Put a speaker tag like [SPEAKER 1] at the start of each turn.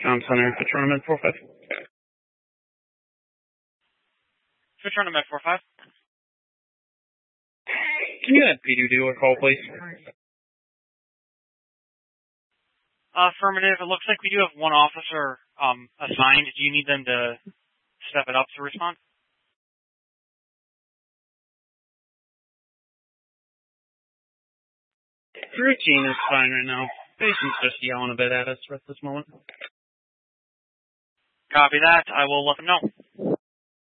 [SPEAKER 1] Town Center, Patrona Med 45.
[SPEAKER 2] Patrona Med 45.
[SPEAKER 1] Can you have PD do a call, please?
[SPEAKER 2] Affirmative. It looks like we do have one officer assigned. Do you need them to step it up to respond?
[SPEAKER 1] Routine is fine right now. Patient's just yelling a bit at us at this moment.
[SPEAKER 2] Copy that. I will let them know.